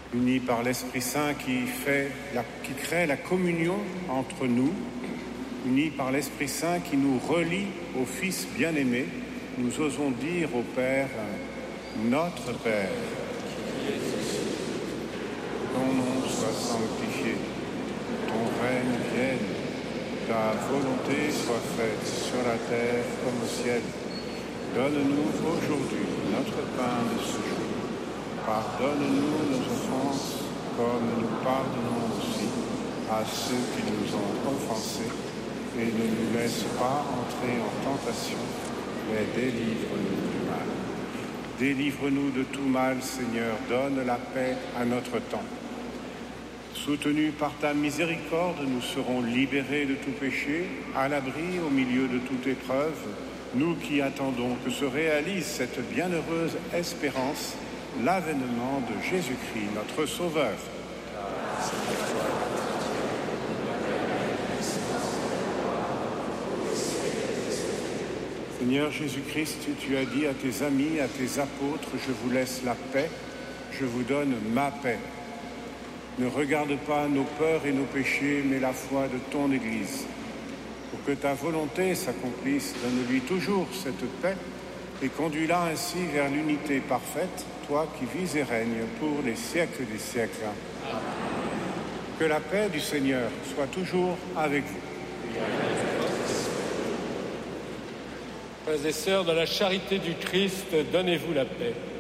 unis par l'Esprit Saint qui crée la communion entre nous, unis par l'Esprit Saint qui nous relie au Fils bien-aimé, nous osons dire au Père, notre Père, ton nom soit sanctifié, ton règne vienne, ta volonté soit faite sur la terre comme au ciel. Donne-nous aujourd'hui notre pain de ce jour. Pardonne-nous nos offenses, comme nous pardonnons aussi à ceux qui nous ont offensés. Et ne nous laisse pas entrer en tentation, mais délivre-nous du mal. Délivre-nous de tout mal, Seigneur, donne la paix à notre temps. Soutenus par ta miséricorde, nous serons libérés de tout péché, à l'abri au milieu de toute épreuve, nous qui attendons que se réalise cette bienheureuse espérance, l'avènement de Jésus-Christ, notre Sauveur. Seigneur Jésus-Christ, tu as dit à tes amis, à tes apôtres, je vous laisse la paix, je vous donne ma paix. Ne regarde pas nos peurs et nos péchés, mais la foi de ton Église. Pour que ta volonté s'accomplisse, donne-lui toujours cette paix et conduis-la ainsi vers l'unité parfaite, toi qui vis et règnes pour les siècles des siècles. Amen. Que la paix du Seigneur soit toujours avec vous. Frères et sœurs, dans la charité du Christ, donnez-vous la paix.